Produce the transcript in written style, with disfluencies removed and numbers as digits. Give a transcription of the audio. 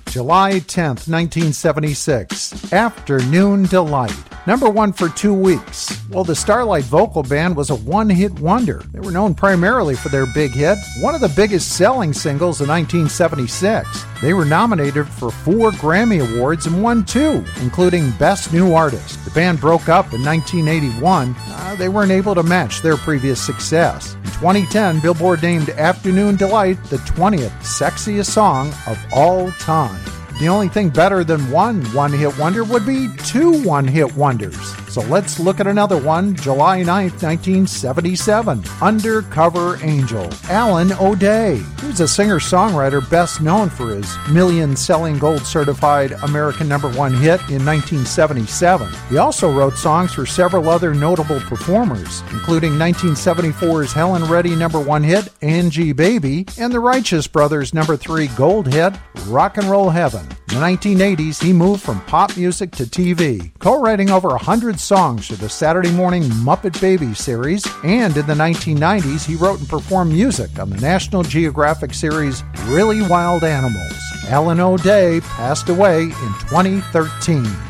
July 10th, 1976, Afternoon Delight. Number one for 2 weeks. Well, the Starlight Vocal Band was a one-hit wonder. They were known primarily for their big hit, one of the biggest selling singles in 1976. They were nominated for 4 Grammy Awards and won 2, including Best New Artist. The band broke up in 1981. They weren't able to match their previous success. In 2010, Billboard named Afternoon Delight the 20th sexiest song of all time. The only thing better than one-hit wonder would be 2 one-hit wonders. So let's look at another one, July 9th, 1977, Undercover Angel, Alan O'Day. He was a singer-songwriter best known for his million-selling gold-certified American #1 hit in 1977. He also wrote songs for several other notable performers, including 1974's Helen Reddy #1 hit, Angie Baby, and the Righteous Brothers' #3 gold hit, Rock and Roll Heaven. In the 1980s, he moved from pop music to TV, co-writing over 100 songs for the Saturday morning Muppet Baby series, and in the 1990s, he wrote and performed music on the National Geographic series Really Wild Animals. Alan O'Day passed away in 2013.